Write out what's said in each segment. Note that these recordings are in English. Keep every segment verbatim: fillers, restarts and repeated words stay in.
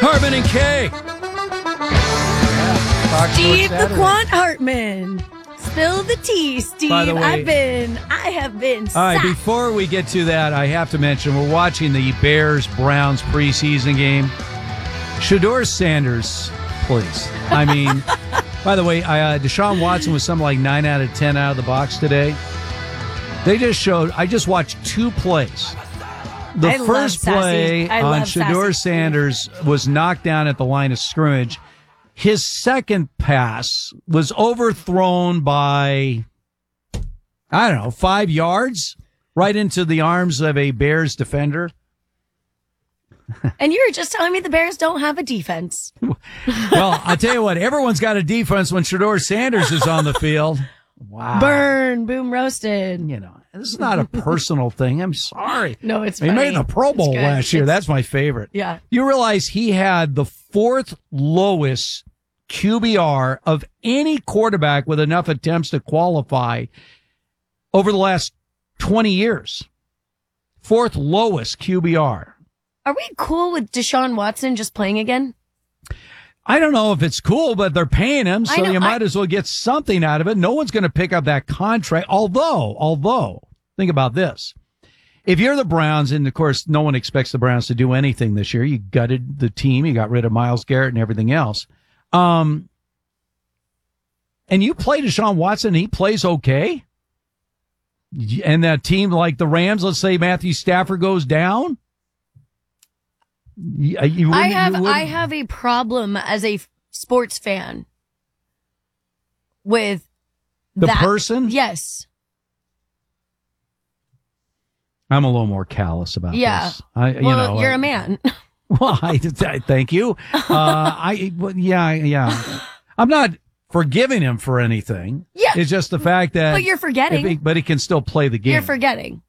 Hartman and Kay. Yeah, Steve the Quant Hartman. Spill the tea, Steve. By the way, I've been, I have been. All right, sacked. before we get to that, I have to mention we're watching the Bears-Browns preseason game. Shedeur Sanders, please. I mean, by the way, I, uh, Deshaun Watson was something like nine out of ten out of the box today. They just showed, I just watched two plays. The I first play on Shedeur Sanders was knocked down at the line of scrimmage. His second pass was overthrown by, I don't know, five yards right into the arms of a Bears defender. And you were just telling me the Bears don't have a defense. Well, I tell you what, everyone's got a defense when Shedeur Sanders is on the field. Wow. Burn, boom, roasted. You know, this is not a personal thing. I'm sorry. No, it's He funny. made the Pro Bowl last year. It's, That's my favorite. Yeah. You realize he had the fourth lowest Q B R of any quarterback with enough attempts to qualify over the last twenty years. Fourth lowest Q B R. Are we cool with Deshaun Watson just playing again? I don't know if it's cool, but they're paying him, so know, you might I, as well get something out of it. No one's going to pick up that contract. Although, although, think about this. If you're the Browns, and of course, no one expects the Browns to do anything this year. You gutted the team. You got rid of Myles Garrett and everything else. Um, and you play Deshaun Watson, and he plays okay. And that team like the Rams, let's say Matthew Stafford goes down. You, you I have I have a problem as a sports fan with the that. person. Yes, I'm a little more callous about yeah. this. I, you well, know, you're I, a man. Well, I, I thank you. Uh, I well, yeah yeah. I'm not forgiving him for anything. Yeah, it's just the fact that. But you're forgetting. He, but he can still play the game. You're forgetting.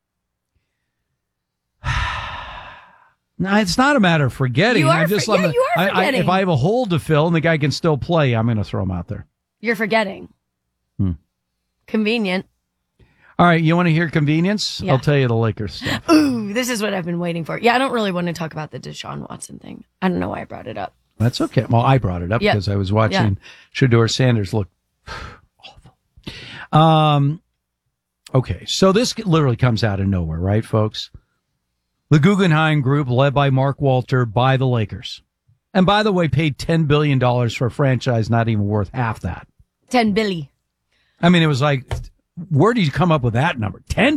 No, it's not a matter of forgetting. You are, I'm just, for, yeah, I'm, you are forgetting. I, I, if I have a hole to fill and the guy can still play, I'm going to throw him out there. You're forgetting. Hmm. Convenient. All right, you want to hear convenience? Yeah. I'll tell you the Lakers stuff. Ooh, this is what I've been waiting for. Yeah, I don't really want to talk about the Deshaun Watson thing. I don't know why I brought it up. That's okay. Well, I brought it up yep. because I was watching yeah. Shedeur Sanders look awful. Um, okay, so this literally comes out of nowhere, right, folks? The Guggenheim Group, led by Mark Walter, buy the Lakers. And by the way, paid ten billion dollars for a franchise not even worth half that. ten billion. I mean, it was like, where did you come up with that number? ten